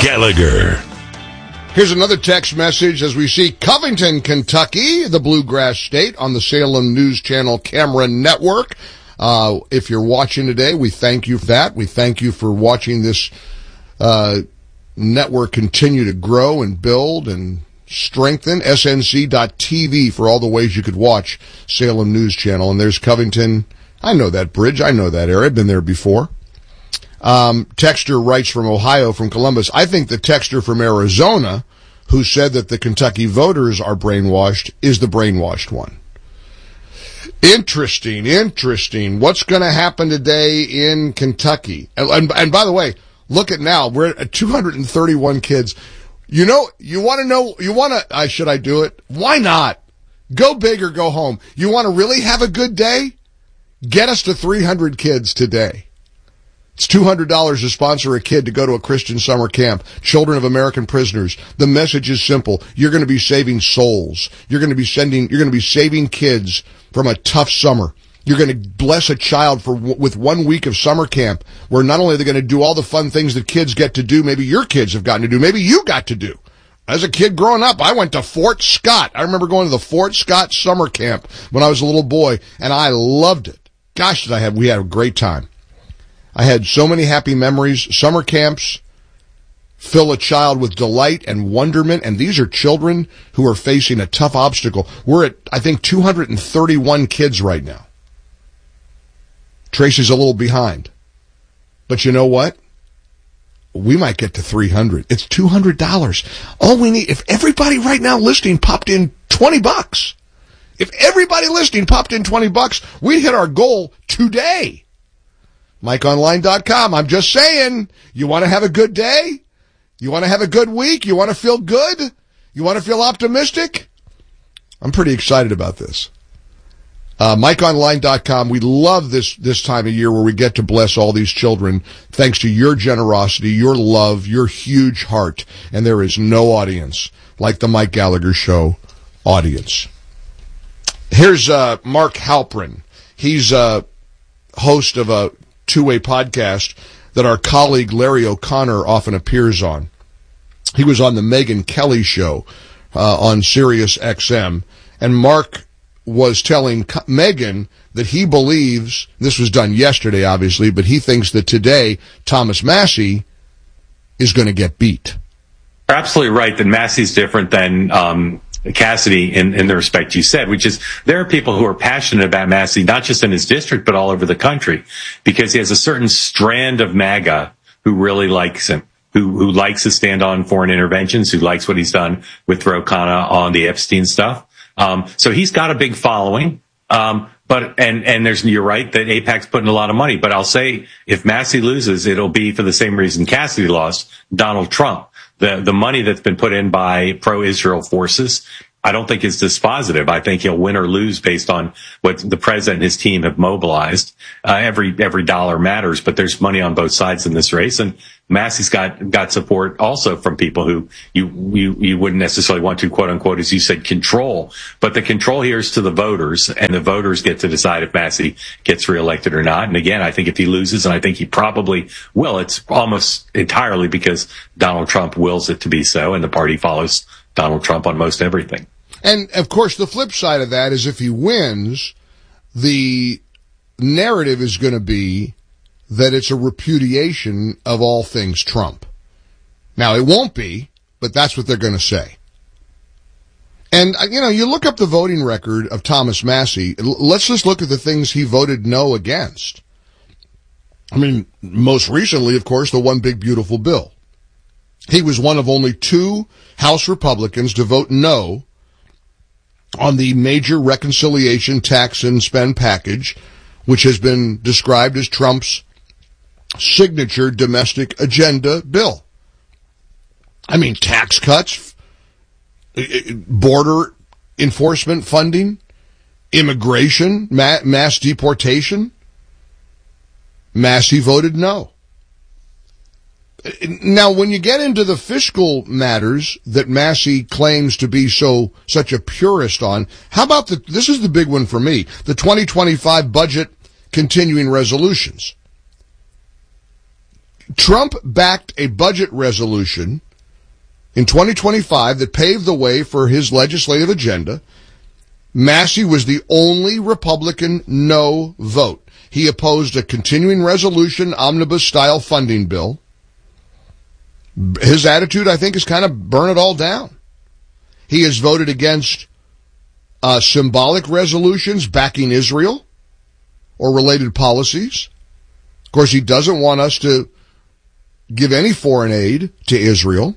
Gallagher. Here's another text message as we see Covington, Kentucky, the Bluegrass State, on the Salem News Channel Cameron Network. If you're watching today, we thank you for that. We thank you for watching this network continue to grow and build and strengthen. SNC.TV for all the ways you could watch Salem News Channel. And there's Covington. I know that bridge. I know that area. I've been there before. Texter writes from Ohio, from Columbus. I think the texter from Arizona, who said that the Kentucky voters are brainwashed, is the brainwashed one. Interesting. What's going to happen today in Kentucky? And by the way, look at now. We're at 231 kids. You want to, should I do it? Why not? Go big or go home. You want to really have a good day? Get us to 300 kids today. It's $200 to sponsor a kid to go to a Christian summer camp. Children of American prisoners. The message is simple. You're going to be saving souls. You're going to be saving kids from a tough summer. You're going to bless a child with 1 week of summer camp, where not only are they going to do all the fun things that kids get to do, maybe your kids have gotten to do, maybe you got to do. As a kid growing up, I went to Fort Scott. I remember going to the Fort Scott summer camp when I was a little boy, and I loved it. Gosh, we had a great time. I had so many happy memories. Summer camps fill a child with delight and wonderment, and these are children who are facing a tough obstacle. We're at, I think, 231 kids right now. Tracy's a little behind. But you know what? We might get to 300. It's $200. All we need, if everybody right now listening popped in $20, if everybody listening popped in $20, we'd hit our goal today. MikeOnline.com. I'm just saying, you want to have a good day? You want to have a good week? You want to feel good? You want to feel optimistic? I'm pretty excited about this. MikeOnline.com. We love this time of year where we get to bless all these children thanks to your generosity, your love, your huge heart. And there is no audience like the Mike Gallagher Show audience. Here's Mark Halperin. He's a host of a two-way podcast that our colleague Larry O'Connor often appears on. He was on the Megyn Kelly Show on Sirius XM, and Mark was telling Megyn that he believes, this was done yesterday obviously, but he thinks that today Thomas Massie is going to get beat. You're absolutely right that Massie's different than Cassidy in the respect you said, which is there are people who are passionate about Massie, not just in his district, but all over the country, because he has a certain strand of MAGA who really likes him, who likes to stand on foreign interventions, who likes what he's done with Ro Khanna on the Epstein stuff. So he's got a big following. But you're right that AIPAC's putting a lot of money, but I'll say if Massie loses, it'll be for the same reason Cassidy lost, Donald Trump. The money that's been put in by pro-Israel forces, I don't think is dispositive. I think he'll win or lose based on what the president and his team have mobilized. Every dollar matters, but there's money on both sides in this race. And Massie's got support also from people who you wouldn't necessarily want to, quote unquote, as you said, control. But the control here is to the voters, and the voters get to decide if Massie gets reelected or not. And again, I think if he loses, and I think he probably will, it's almost entirely because Donald Trump wills it to be so, and the party follows Donald Trump on most everything. And, of course, the flip side of that is if he wins, the narrative is going to be that it's a repudiation of all things Trump. Now, it won't be, but that's what they're going to say. And, you look up the voting record of Thomas Massie. Let's just look at the things he voted no against. I mean, most recently, of course, the One Big Beautiful Bill. He was one of only 2 House Republicans to vote no on the major reconciliation tax and spend package, which has been described as Trump's signature domestic agenda bill. I mean, tax cuts, border enforcement funding, immigration, mass deportation. Massie voted no. Now, when you get into the fiscal matters that Massie claims to be such a purist on, how about this is the big one for me, the 2025 budget continuing resolutions. Trump backed a budget resolution in 2025 that paved the way for his legislative agenda. Massey was the only Republican no vote. He opposed a continuing resolution omnibus-style funding bill. His attitude, I think, is kind of burn it all down. He has voted against symbolic resolutions backing Israel or related policies. Of course, he doesn't want us to give any foreign aid to Israel.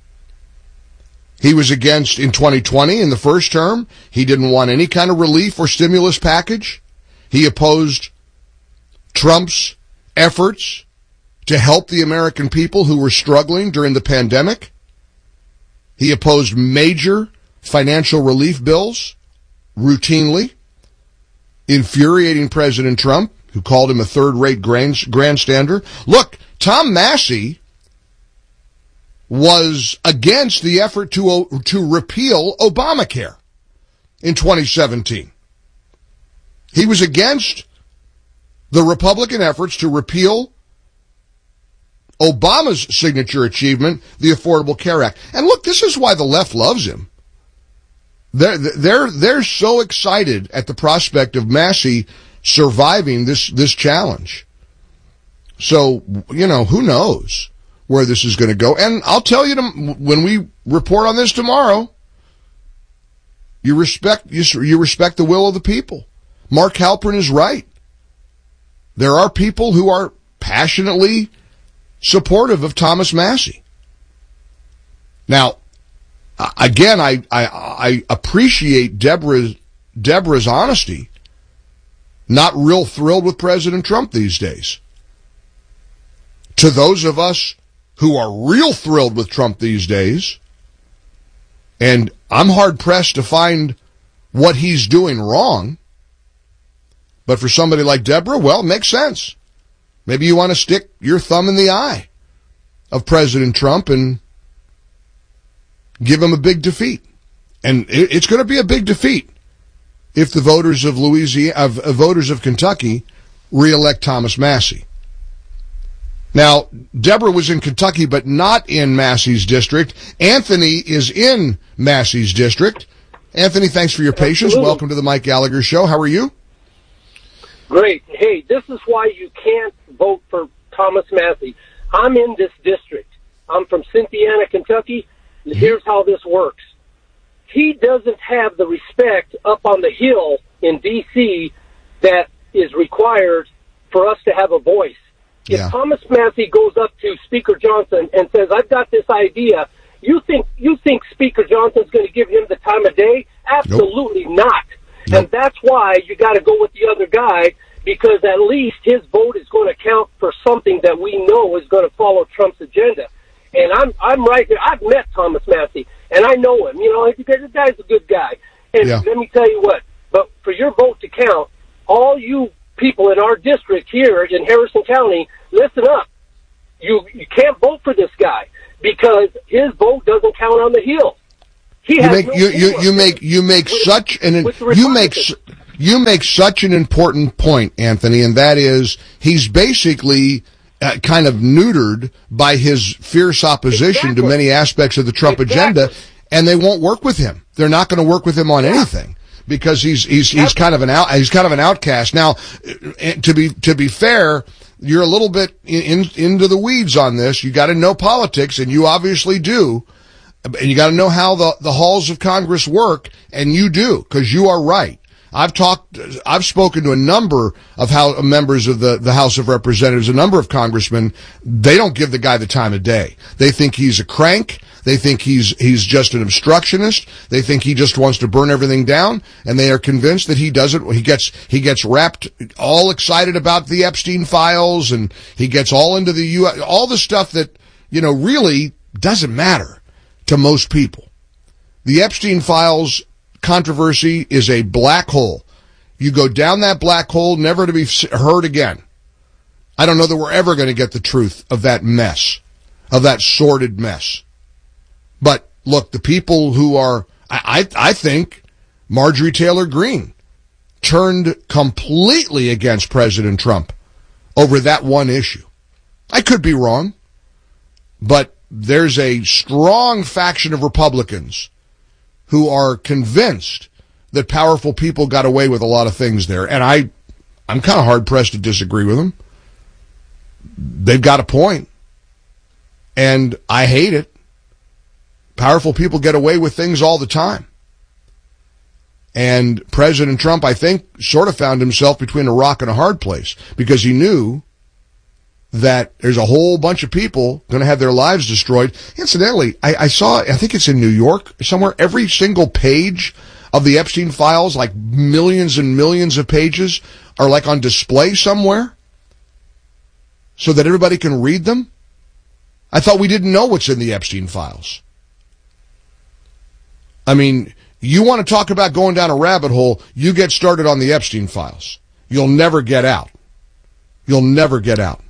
He was against, in 2020, in the first term, he didn't want any kind of relief or stimulus package. He opposed Trump's efforts to help the American people who were struggling during the pandemic. He opposed major financial relief bills routinely, infuriating President Trump, who called him a third-rate grandstander. Look, Tom Massey was against the effort to repeal Obamacare in 2017. He was against the Republican efforts to repeal Obama's signature achievement, the Affordable Care Act. And look, this is why the left loves him. They're so excited at the prospect of Massey surviving this challenge. So, who knows where this is going to go. And I'll tell you, when we report on this tomorrow, you respect the will of the people. Mark Halperin is right. There are people who are passionately supportive of Thomas Massey. Now, again, I appreciate Deborah's honesty. Not real thrilled with President Trump these days. To those of us who are real thrilled with Trump these days, and I'm hard-pressed to find what he's doing wrong, but for somebody like Deborah, well, it makes sense. Maybe you want to stick your thumb in the eye of President Trump and give him a big defeat. And it's going to be a big defeat if the voters of voters of Kentucky reelect Thomas Massey. Now, Deborah was in Kentucky, but not in Massey's district. Anthony is in Massey's district. Anthony, thanks for your patience. Absolutely. Welcome to the Mike Gallagher Show. How are you? Great. Hey, this is why you can't vote for Thomas Massey. I'm in this district. I'm from Cynthiana, Kentucky. Here's how this works. He doesn't have the respect up on the Hill in D.C. that is required for us to have a voice. Yeah. If Thomas Massey goes up to Speaker Johnson and says, I've got this idea, you think Speaker Johnson's going to give him the time of day? Absolutely not. Nope. And that's why you got to go with the other guy, because at least his vote is going to count for something that we know is going to follow Trump's agenda. And I'm right there. I've met Thomas Massey, and I know him. The guy's a good guy. And Let me tell you what, but for your vote to count, all you people in our district here in Harrison County, listen up. You can't vote for this guy because his vote doesn't count on the Hill. You make such an important point, Anthony, and that is he's basically kind of neutered by his fierce opposition to many aspects of the Trump agenda, and they won't work with him. They're not going to work with him on anything because he's kind of an outcast. Now, to be fair, you're a little bit into the weeds on this. You got to know politics, and you obviously do. And you got to know how the halls of Congress work, and you do, because you are right. I've spoken to a number of members of the House of Representatives, a number of congressmen. They don't give the guy the time of day. They think he's a crank. They think he's just an obstructionist. They think he just wants to burn everything down, and they are convinced that he doesn't. He gets wrapped all excited about the Epstein files, and he gets all into all the stuff that, really doesn't matter to most people. The Epstein files controversy is a black hole. You go down that black hole, never to be heard again. I don't know that we're ever going to get the truth of that mess, of that sordid mess. But look, the people who are, I think Marjorie Taylor Greene turned completely against President Trump over that one issue. I could be wrong, but there's a strong faction of Republicans who are convinced that powerful people got away with a lot of things there. And I'm kind of hard-pressed to disagree with them. They've got a point. And I hate it. Powerful people get away with things all the time. And President Trump, I think, sort of found himself between a rock and a hard place because he knew that there's a whole bunch of people going to have their lives destroyed. Incidentally, I think it's in New York somewhere, every single page of the Epstein files, like millions and millions of pages, are like on display somewhere so that everybody can read them. I thought we didn't know what's in the Epstein files. I mean, you want to talk about going down a rabbit hole, you get started on the Epstein files. You'll never get out. You'll never get out.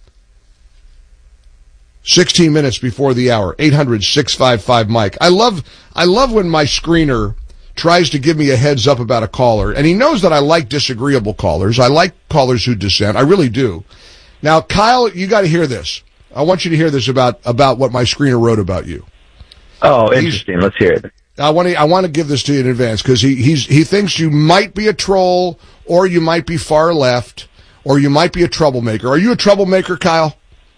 16 minutes before the hour, 800-655-MIKE. I love when my screener tries to give me a heads up about a caller, and he knows that I like disagreeable callers. I like callers who dissent. I really do. Now, Kyle, you got to hear this. I want you to hear this about what my screener wrote about you. Oh, interesting. Let's hear it. I want to give this to you in advance because he thinks you might be a troll, or you might be far left, or you might be a troublemaker. Are you a troublemaker, Kyle?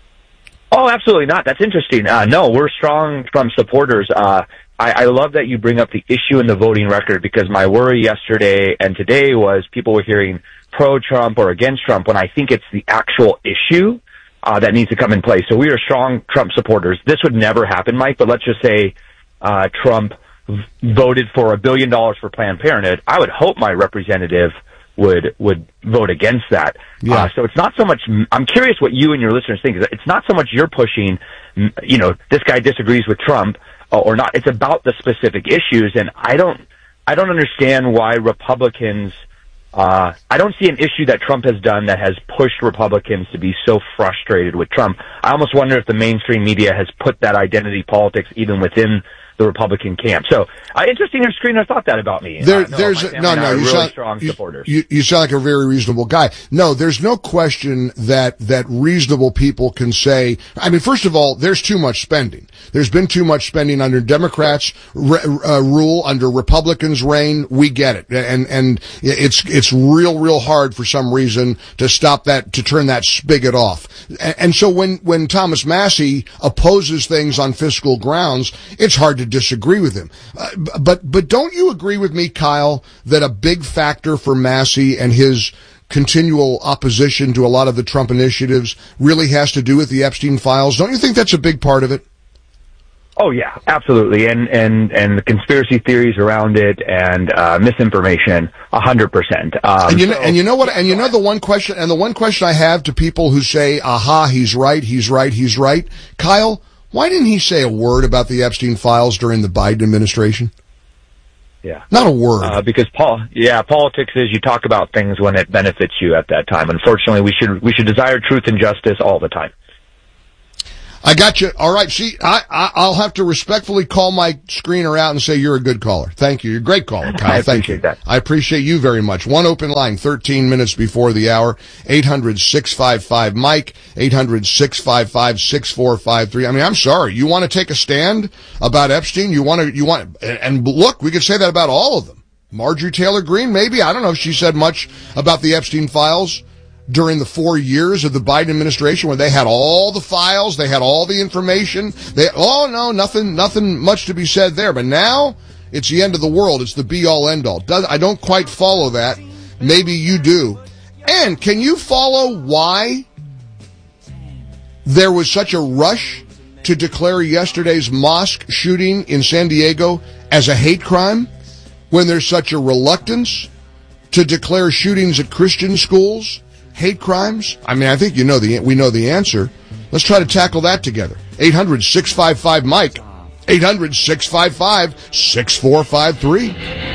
Oh, absolutely not. That's interesting. No, we're strong Trump supporters. I love that you bring up the issue in the voting record because my worry yesterday and today was people were hearing pro-Trump or against Trump when I think it's the actual issue that needs to come in place. So we are strong Trump supporters. This would never happen, Mike, but let's just say Trump voted for $1 billion for Planned Parenthood. I would hope my representative would vote against that. Yeah. So it's not so much, I'm curious what you and your listeners think. It's not so much you're pushing, this guy disagrees with Trump or not. It's about the specific issues. And I don't understand why Republicans, I don't see an issue that Trump has done that has pushed Republicans to be so frustrated with Trump. I almost wonder if the mainstream media has put that identity politics even within the Republican camp. So, interesting your screener thought that about me. You really strong supporters. You sound like a very reasonable guy. No, there's no question that reasonable people can say, I mean, first of all, there's too much spending. There's been too much spending under Democrats' rule, under Republicans' reign. We get it. And it's real hard for some reason to stop that, to turn that spigot off. And so when Thomas Massie opposes things on fiscal grounds, it's hard to disagree with him. But don't you agree with me, Kyle, that a big factor for Massie and his continual opposition to a lot of the Trump initiatives really has to do with the Epstein files? Don't you think that's a big part of it? Oh yeah, absolutely. And the conspiracy theories around it and misinformation, 100%. The one question I have to people who say, aha, he's right. Kyle, why didn't he say a word about the Epstein files during the Biden administration? Yeah. Not a word. Because politics is you talk about things when it benefits you at that time. Unfortunately, we should desire truth and justice all the time. I got you. All right. See, I'll have to respectfully call my screener out and say you're a good caller. Thank you. You're a great caller, Kyle. I appreciate that. I appreciate you very much. One open line, 13 minutes before the hour, 800-655-MIKE, 800-655-6453. I mean, I'm sorry. You want to take a stand about Epstein? And look, we could say that about all of them. Marjorie Taylor Greene, maybe. I don't know if she said much about the Epstein files during the 4 years of the Biden administration where they had all the files, they had all the information. Nothing much to be said there. But now it's the end of the world. It's the be-all, end-all. I don't quite follow that. Maybe you do. And can you follow why there was such a rush to declare yesterday's mosque shooting in San Diego as a hate crime when there's such a reluctance to declare shootings at Christian schools hate crimes? I mean, I think we know the answer. Let's try to tackle that together. 800-655-MIKE. 800-655-6453.